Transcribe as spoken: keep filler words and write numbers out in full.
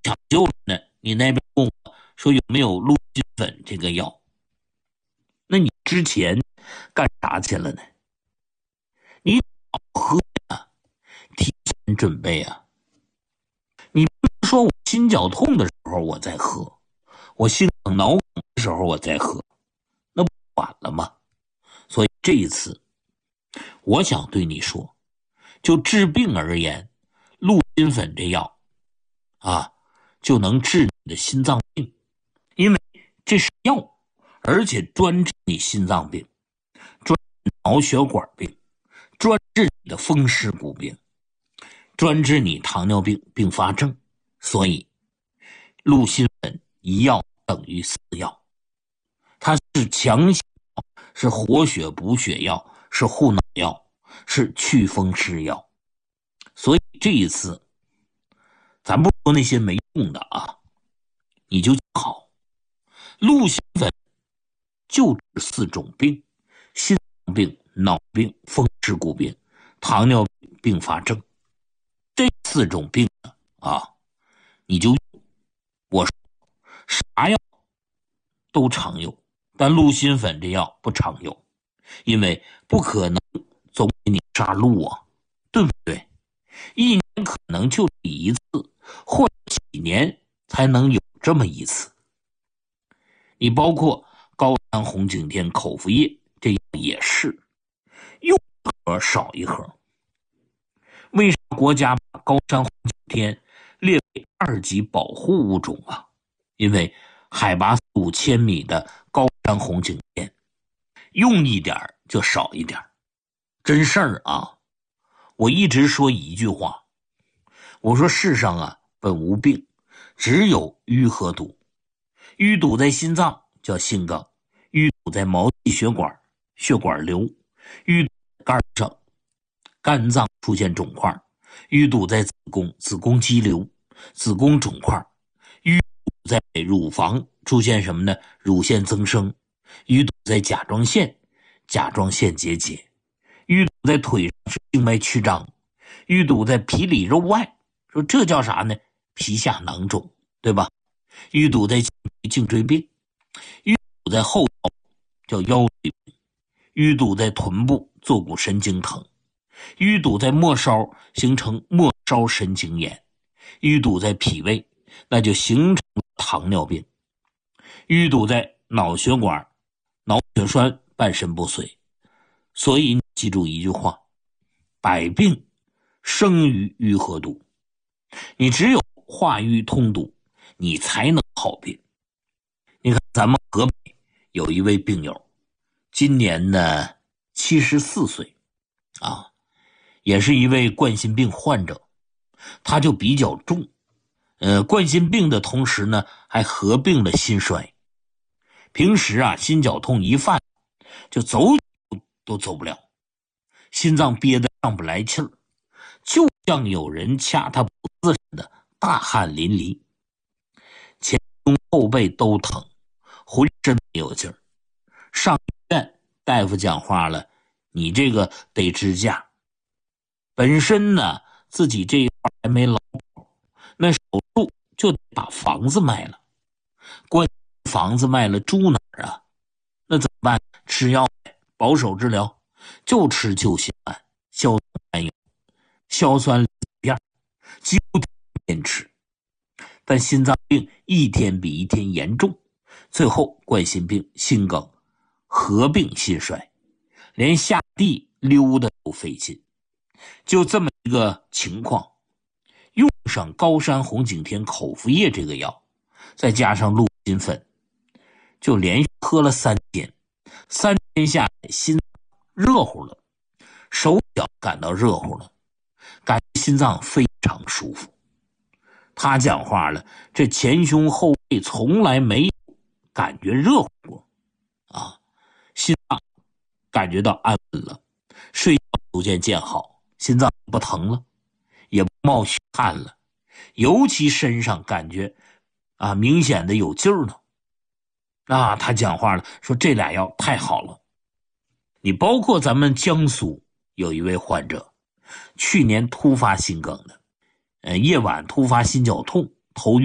抢救了呢，你那边问我说有没有鹿心粉这个药？那你之前干啥去了呢？你早喝呀，提前准备啊。你不是说我心绞痛的时候我在喝，我心梗脑梗的时候我在喝，那不晚了吗？所以这一次我想对你说，就治病而言，鹿心粉这药啊就能治你的心脏病，因为这是药，而且专治你心脏病，专治脑血管病，专治你的风湿骨病，专治你糖尿病并发症。所以鹿心粉一药等于四药，它是强心药，是活血补血药，是护脑药，是祛风湿药。所以这一次咱不说那些没用的啊，你就好。鹿心粉就治四种病：心脏病、脑病、风湿骨病、糖尿病并发症。这四种病啊，你就我说啥药都常有，但鹿心粉这药不常有，因为不可能总给你杀鹿啊，对不对？一年可能就一次，或者几年才能有这么一次。你包括高山红景天口服液，这药也是用一盒少一盒。为啥国家把高山红景天列为二级保护物种啊？因为海拔四五千米的高山红景天，用一点就少一点，真事儿啊！我一直说一句话，我说世上啊本无病，只有淤和堵。淤堵在心脏叫心梗，淤堵在毛细血管，血管瘤；淤堵在肝上，肝脏出现肿块；淤堵在子宫，子宫肌瘤，子宫肿块；淤堵在乳房，出现什么呢？乳腺增生；淤堵在甲状腺，甲状腺结节；淤堵在腿上是静脉曲张；淤堵在皮里肉外，说这叫啥呢？皮下囊肿，对吧？淤堵在颈椎病，淤堵在后腰叫腰椎病，淤堵在臀部坐骨神经疼，淤堵在末梢形成末梢神经炎，淤堵在脾胃那就形成糖尿病，淤堵在脑血管，脑血栓半身不遂。所以你记住一句话，百病生于淤和堵，你只有化瘀通堵，你才能好病。你看咱们河北有一位病友，今年呢七十四岁啊，也是一位冠心病患者，他就比较重，呃，冠心病的同时呢还合并了心衰。平时啊心绞痛一犯就走都走不了，心脏憋得上不来气儿，就像有人掐他脖子似的，大汗淋漓，前胸后背都疼，浑身没有劲儿。上医院大夫讲话了，你这个得支架。本身呢自己这一块还没劳保，那手术就得把房子卖了，关房子卖了住哪儿啊？那怎么办？吃药呗，保守治疗，就吃救心丸、硝酸甘油、硝酸片，几乎天天吃。但心脏病一天比一天严重，最后冠心病、心梗合并心衰，连下地溜达都费劲。就这么一个情况，用上高山红景天口服液这个药，再加上鹿心粉，就连续喝了三天，三天下来心热乎了，手脚感到热乎了，感觉心脏非常舒服。他讲话了，这前胸后背从来没有感觉热乎过啊，心脏感觉到安稳了，睡觉逐渐见好，心脏不疼了，也不冒虚汗了，尤其身上感觉啊明显的有劲儿呢。啊，他讲话了，说这俩药太好了。你包括咱们江苏有一位患者，去年突发心梗的，呃，夜晚突发心绞痛，头晕